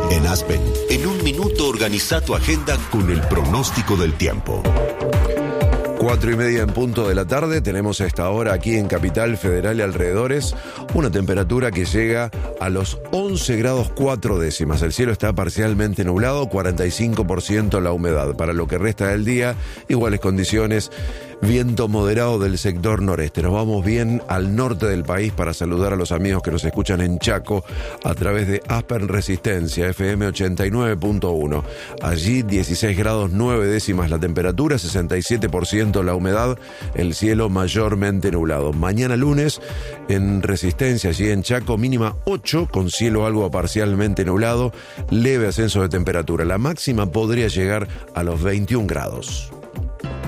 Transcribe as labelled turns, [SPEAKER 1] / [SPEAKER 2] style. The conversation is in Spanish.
[SPEAKER 1] En Aspen, en un minuto organiza tu agenda con el pronóstico del tiempo.
[SPEAKER 2] 4:30 en punto de la tarde, tenemos a esta hora aquí en Capital Federal y alrededores una temperatura que llega a los 11 grados 4 décimas. El cielo está parcialmente nublado, 45% la humedad. Para lo que resta del día, iguales condiciones, viento moderado del sector noreste. Nos vamos bien al norte del país para saludar a los amigos que nos escuchan en Chaco a través de Aspen Resistencia, FM 89.1. Allí 16 grados 9 décimas la temperatura, 67% la humedad, el cielo mayormente nublado. Mañana lunes en Resistencia, allí en Chaco, mínima 8 con cielo algo parcialmente nublado, leve ascenso de temperatura. La máxima podría llegar a los 21 grados.